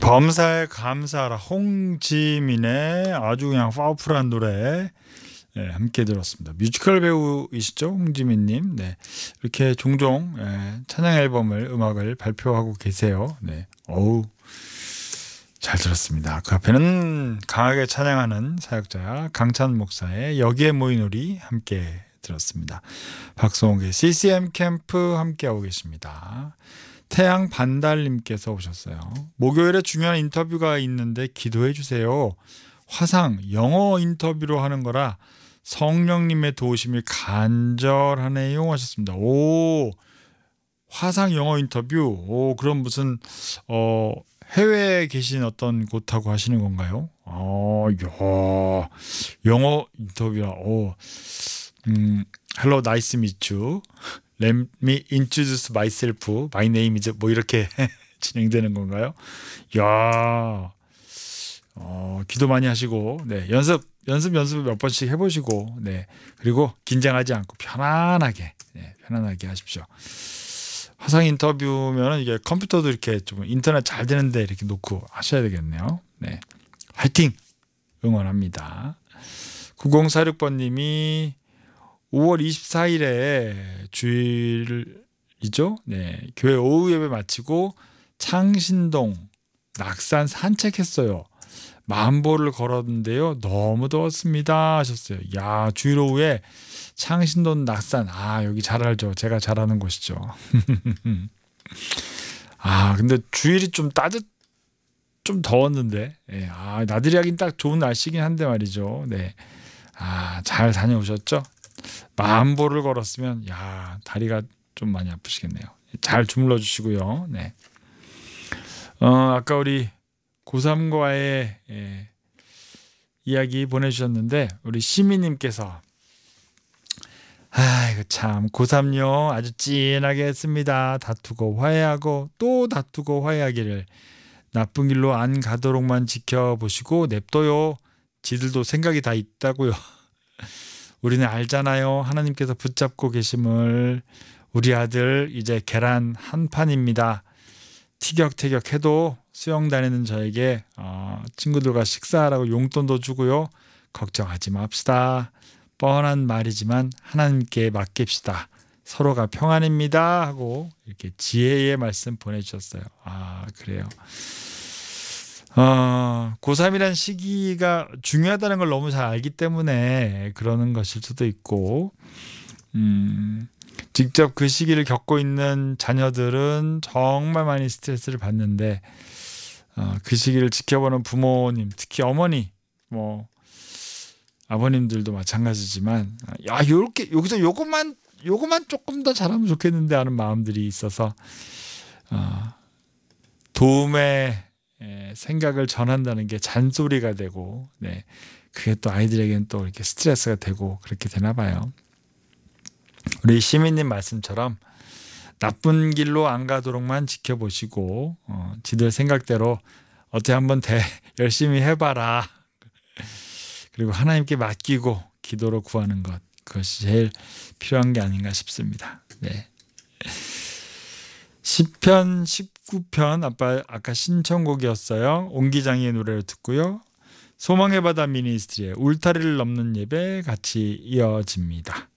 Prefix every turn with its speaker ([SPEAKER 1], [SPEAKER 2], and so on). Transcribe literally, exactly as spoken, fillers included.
[SPEAKER 1] 범사에 감사하라 홍지민의 아주 그냥 파워풀한 노래 네, 함께 들었습니다. 뮤지컬 배우이시죠, 홍지민님. 네, 이렇게 종종 예, 찬양 앨범을 음악을 발표하고 계세요. 네, 어우 잘 들었습니다. 그 앞에는 강하게 찬양하는 사역자 강찬 목사의 여기에 모인 우리 함께 들었습니다. 박성욱의 씨씨엠 캠프 함께하고 계십니다. 태양 반달님께서 오셨어요. 목요일에 중요한 인터뷰가 있는데 기도해 주세요. 화상 영어 인터뷰로 하는 거라 성령님의 도우심이 간절하네요 하셨습니다. 오, 화상 영어 인터뷰. 오, 그럼 무슨 어, 해외에 계신 어떤 곳하고 하시는 건가요? 어, 야, 영어 인터뷰야. 오, 음, hello, nice to meet you. Let me introduce myself. My name is 뭐 이렇게 진행되는 건가요? 야, 어, 기도 많이 하시고, 네, 연습, 연습, 연습 몇 번씩 해보시고, 네, 그리고 긴장하지 않고 편안하게, 네, 편안하게 하십시오. 화상 인터뷰면은 이게 컴퓨터도 이렇게 좀 인터넷 잘 되는데 이렇게 놓고 하셔야 되겠네요. 네, 화이팅! 응원합니다. 구공사육 번님이 오월 이십사일에 주일이죠. 네, 교회 오후 예배 마치고 창신동 낙산 산책했어요. 만보를 걸었는데요. 너무 더웠습니다 하셨어요. 야, 주일 오후에 창신동 낙산. 아, 여기 잘 알죠. 제가 잘 아는 곳이죠. 아, 근데 주일이 좀 따뜻 좀 더웠는데. 예, 아, 나들이 하긴 딱 좋은 날씨긴 한데 말이죠. 네. 아, 잘 다녀오셨죠? 만보를 걸었으면 야, 다리가 좀 많이 아프시겠네요. 잘 주물러 주시고요. 네. 어, 아까 우리 고삼과의 예, 이야기 보내주셨는데 우리 시민님께서 아, 이거 참 고삼요 아주 찐하게 했습니다. 다투고 화해하고 또 다투고 화해하기를 나쁜 길로 안 가도록만 지켜보시고 냅둬요. 지들도 생각이 다 있다고요. 우리는 알잖아요. 하나님께서 붙잡고 계심을. 우리 아들 이제 계란 한 판입니다. 티격태격 해도 수영 다니는 저에게 어, 친구들과 식사하라고 용돈도 주고요. 걱정하지 맙시다. 뻔한 말이지만 하나님께 맡깁시다. 서로가 평안입니다 하고 이렇게 지혜의 말씀 보내주셨어요. 아, 그래요. 어, 고삼이란 시기가 중요하다는 걸 너무 잘 알기 때문에 그러는 것일 수도 있고 음, 직접 그 시기를 겪고 있는 자녀들은 정말 많이 스트레스를 받는데 어, 그 시기를 지켜보는 부모님, 특히 어머니, 뭐 아버님들도 마찬가지지만 야, 요렇게 여기서 요것만 요것만 조금 더 잘하면 좋겠는데 하는 마음들이 있어서 어, 도움의 생각을 전한다는 게 잔소리가 되고, 네, 그게 또 아이들에게는 또 이렇게 스트레스가 되고 그렇게 되나 봐요. 우리 시민님 말씀처럼 나쁜 길로 안 가도록만 지켜보시고, 어, 지들 생각대로 어떻게 한번 대 열심히 해봐라. 그리고 하나님께 맡기고 기도로 구하는 것, 그것이 제일 필요한 게 아닌가 싶습니다. 네. 시편 십구 편 아까, 아까 신청곡이었어요. 옹기장의 노래를 듣고요. 소망의 바다 미니스트리의 울타리를 넘는 예배 같이 이어집니다.